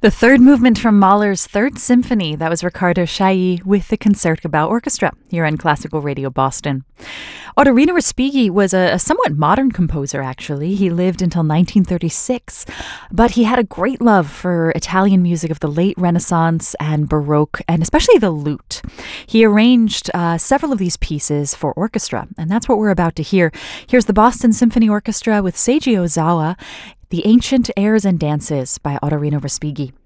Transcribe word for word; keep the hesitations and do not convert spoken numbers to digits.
The third movement from Mahler's Third Symphony, that was Riccardo Chailly with the Concertgebouw Orchestra here on Classical Radio Boston. Ottorino Respighi was a, a somewhat modern composer, actually. He lived until nineteen thirty-six, but he had a great love for Italian music of the late Renaissance and Baroque, and especially the lute. He arranged uh, several of these pieces for orchestra, and that's what we're about to hear. Here's the Boston Symphony Orchestra with Seiji Ozawa, The Ancient Airs and Dances by Ottorino Respighi.